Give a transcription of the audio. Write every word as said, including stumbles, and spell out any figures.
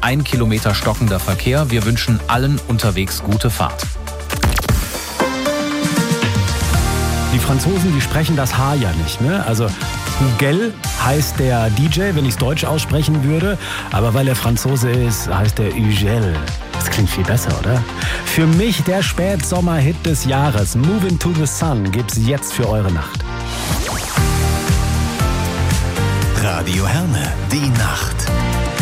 ein Kilometer stockender Verkehr. Wir wünschen allen unterwegs gute Fahrt. Die Franzosen, die sprechen das H ja nicht, ne? Also Hugel heißt der D J, wenn ich es deutsch aussprechen würde. Aber weil er Franzose ist, heißt er Hugel. Das klingt viel besser, oder? Für mich der Spätsommer-Hit des Jahres. Moving to the Sun gibt's jetzt für eure Nacht. Radio Herne, die Nacht.